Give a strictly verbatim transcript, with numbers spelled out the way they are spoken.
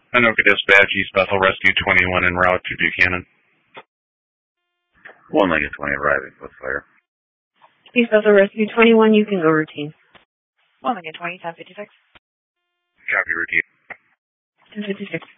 Anoka Dispatch, East Bethel Rescue twenty-one en route to Buchanan. one Lincoln twenty arriving with fire. East Bethel Rescue twenty-one, you can go routine. one Lincoln twenty, ten fifty-six. Copy, routine. ten fifty-six.